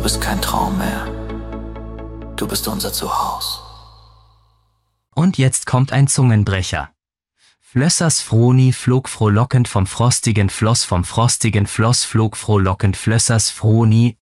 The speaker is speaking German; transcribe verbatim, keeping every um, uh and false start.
bist kein Traum mehr. Du bist unser Zuhause. Und jetzt kommt ein Zungenbrecher. Flössers Froni flog frohlockend vom frostigen Floss, vom frostigen Floss flog frohlockend Flössers Froni,